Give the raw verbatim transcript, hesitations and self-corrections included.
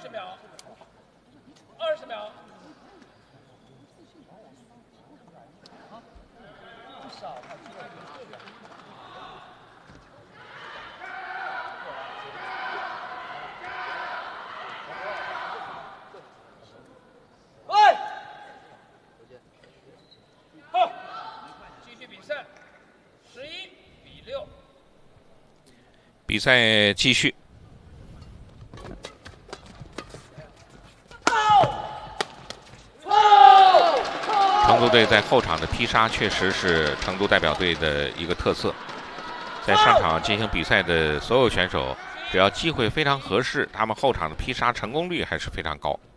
十秒，二十秒。喂，好，继续比赛，十一比六。 比赛继续。成都队在后场的劈杀确实是成都代表队的一个特色，在上场进行比赛的所有选手，只要机会非常合适，他们后场的劈杀成功率还是非常高。